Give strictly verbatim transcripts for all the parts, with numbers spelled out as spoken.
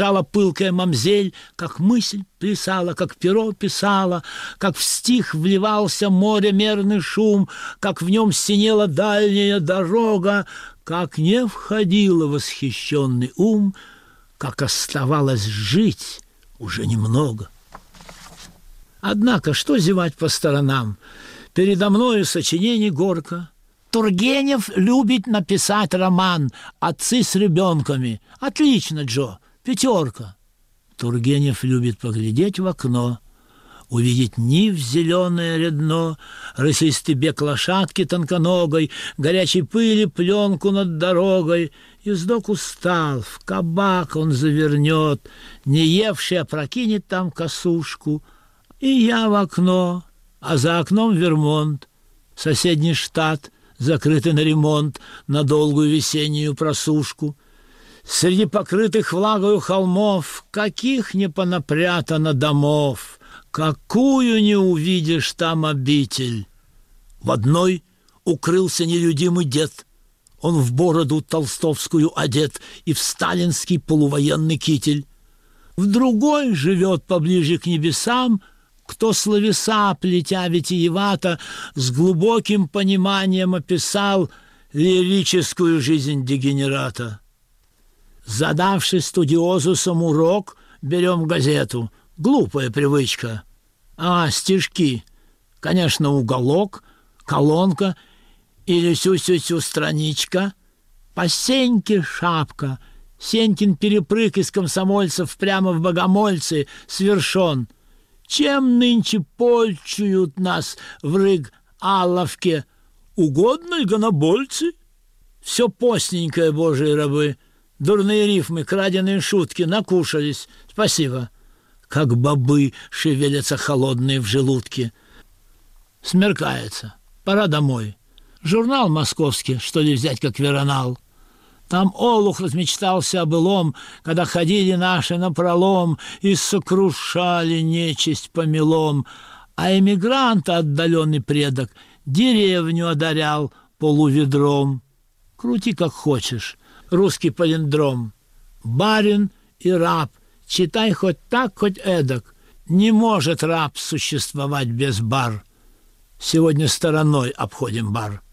Стала пылкая мамзель, как мысль плясала, как перо писала, как в стих вливался море мерный шум, как в нем синела дальняя дорога, как не входила восхищенный ум, как оставалось жить уже немного. Однако, что зевать по сторонам? Передо мною сочинений горка. Тургенев любит написать роман «Отцы с ребенками». Отлично, Джо, пятерка. Тургенев любит поглядеть в окно, увидеть нив зеленое рядно, рысистый бег лошадки тонконогой, горячей пыли пленку над дорогой. Ездок устал, в кабак он завернет, не евший опрокинет там косушку. И я в окно, а за окном Вермонт, соседний штат, закрытый на ремонт, на долгую весеннюю просушку. Среди покрытых влагою холмов, каких не понапрятано домов, какую не увидишь там обитель. В одной укрылся нелюдимый дед, он в бороду толстовскую одет и в сталинский полувоенный китель. В другой живет поближе к небесам, кто словеса, плетя витиевато, с глубоким пониманием описал лирическую жизнь дегенерата. Задавший студиозусом урок, берем газету. Глупая привычка. А, стишки. Конечно, уголок, колонка или сю-сю-сю страничка. По Сеньке шапка. Сенькин перепрыг из комсомольцев прямо в богомольцы свершен. Чем нынче польчуют нас в Рыг-Алловке? Угодно ли гонобольцы? Все постненькое, божьи рабы. Дурные рифмы, краденые шутки, накушались. Спасибо. Как бобы шевелятся холодные в желудке. Смеркается. Пора домой. Журнал московский, что ли, взять как веронал. Там олух размечтался о былом, когда ходили наши напролом и сокрушали нечисть помелом, а эмигранта отдаленный предок деревню одарял полуведром. Крути как хочешь, русский палиндром. Барин и раб, читай хоть так, хоть эдак. Не может раб существовать без бар. Сегодня стороной обходим бар.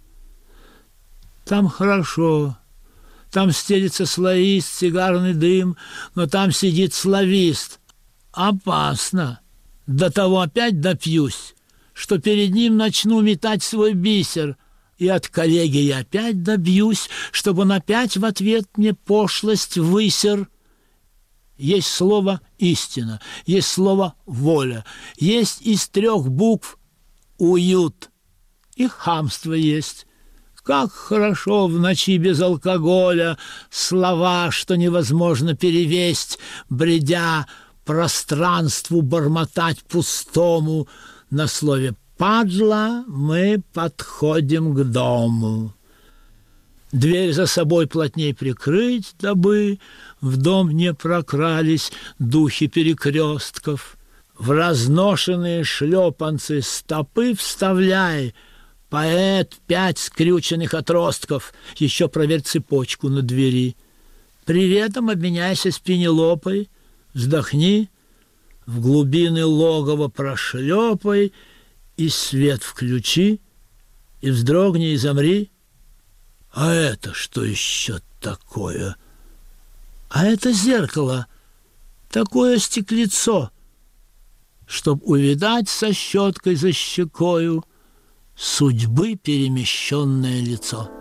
Там хорошо. Там стелится слоист, сигарный дым, но там сидит славист. Опасно. До того опять допьюсь, что перед ним начну метать свой бисер, и от коллеги я опять добьюсь, чтобы он опять в ответ мне пошлость высер. Есть слово «истина», есть слово «воля», есть из трех букв «уют», и хамство есть. Как хорошо в ночи без алкоголя слова, что невозможно перевесть, бредя пространству бормотать пустому. На слове «падла» мы подходим к дому. Дверь за собой плотней прикрыть, дабы в дом не прокрались духи перекрестков. В разношенные шлепанцы стопы вставляй, поэт, пять скрюченных отростков, еще проверь цепочку на двери. Приветом обменяйся с Пенелопой, вздохни, в глубины логова прошлепай, и свет включи, и вздрогни, и замри. А это что еще такое? А это зеркало, такое стеклецо, чтоб увидать со щеткой за щекою судьбы перемещенное лицо.